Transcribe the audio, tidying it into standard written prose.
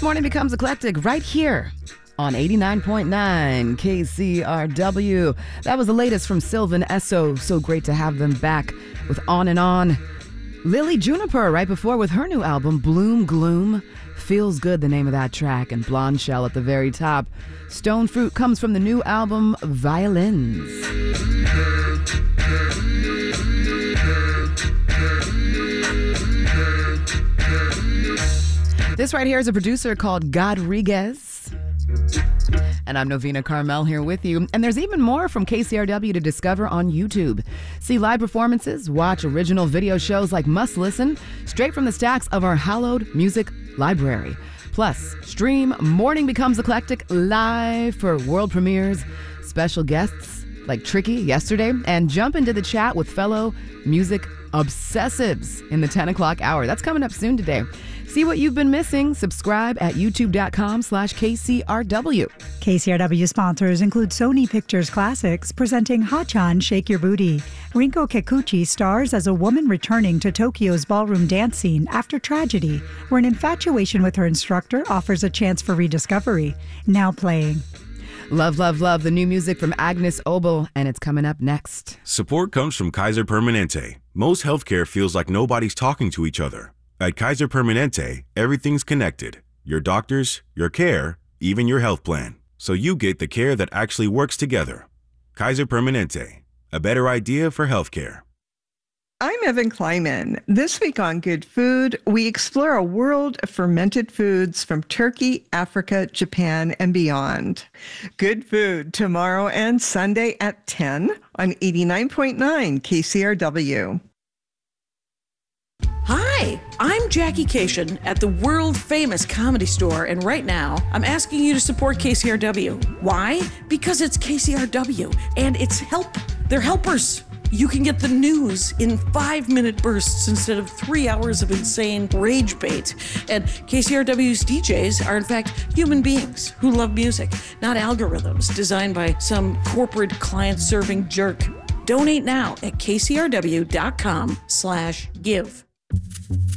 Morning Becomes Eclectic right here on 89.9 KCRW. That was the latest from Sylvan Esso. So great to have them back with On and On. Lily Juniper right before with her new album, Bloom Gloom. Feels Good, the name of that track, and Blonde Shell at the very top. Stone Fruit comes from the new album, Violins. This right here is a producer called Godriguez. And I'm Novena Carmel here with you. And there's even more from KCRW to discover on YouTube. See live performances, watch original video shows like Must Listen, straight from the stacks of our hallowed music library. Plus, stream Morning Becomes Eclectic live for world premieres, special guests like Tricky yesterday, and jump into the chat with fellow music obsessives in the 10 o'clock hour. That's coming up soon today. See what you've been missing. Subscribe at youtube.com/KCRW. KCRW sponsors include Sony Pictures Classics, presenting Hachan Shake Your Booty. Rinko Kikuchi stars as a woman returning to Tokyo's ballroom dance scene after tragedy, where an infatuation with her instructor offers a chance for rediscovery. Now playing. Love, love, love the new music from Agnes Obel, and it's coming up next. Support comes from Kaiser Permanente. Most healthcare feels like nobody's talking to each other. At Kaiser Permanente, everything's connected. Your doctors, your care, even your health plan. So you get the care that actually works together. Kaiser Permanente, a better idea for healthcare. I'm Evan Kleiman. This week on Good Food, we explore a world of fermented foods from Turkey, Africa, Japan, and beyond. Good Food tomorrow and Sunday at 10 on 89.9 KCRW. Hi, I'm Jackie Cation at the world-famous Comedy Store, and right now, I'm asking you to support KCRW. Why? Because it's KCRW, and it's they're helpers. You can get the news in 5-minute bursts instead of 3 hours of insane rage bait. And KCRW's DJs are, in fact, human beings who love music, not algorithms designed by some corporate client-serving jerk. Donate now at kcrw.com/give.